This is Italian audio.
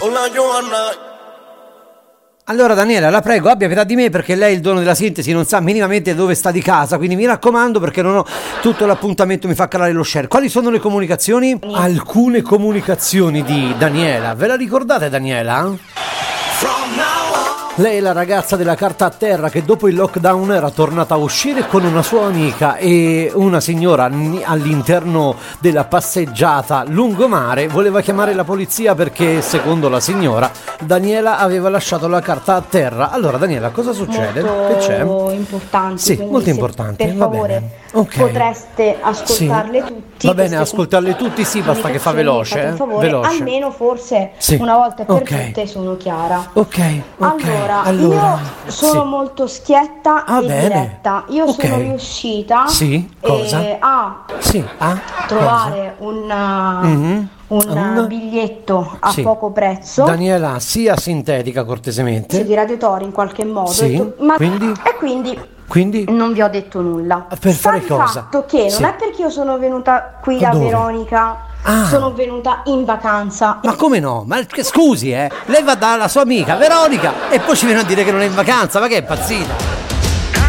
Allora Daniela, la prego, abbia pietà di me perché lei, il dono della sintesi, non sa minimamente dove sta di casa, quindi mi raccomando, perché non ho tutto l'appuntamento, mi fa calare lo share. Quali sono le comunicazioni? Alcune comunicazioni di Daniela, ve la ricordate Daniela? Lei è la ragazza della carta a terra che dopo il lockdown era tornata a uscire con una sua amica e una signora all'interno della passeggiata lungomare voleva chiamare la polizia perché secondo la signora Daniela aveva lasciato la carta a terra. Allora Daniela, cosa succede? Molto che c'è? importante. Sì, molto importante. Per va favore, bene. Okay. potreste ascoltarle Sì. tutti. Va bene, ascoltarle tutti, sì, basta che fa veloce. Per favore, veloce. almeno forse Sì. una volta per Ok. tutte sono chiara. Ok. Allora, io sono molto schietta e bene. diretta. Io Ok. sono riuscita Sì, cosa? a Sì, trovare un un biglietto a Sì. poco prezzo. Daniela, sia sintetica cortesemente. Di Radio Tori in qualche modo. Sì, quindi non vi ho detto nulla. per fare Sta di cosa? fatto che Sì. non è perché io sono venuta qui da Dove? Veronica, sono venuta in vacanza. Ma come no? Ma scusi, lei va dalla sua amica Veronica e poi ci viene a dire che non è in vacanza, ma che è impazzita?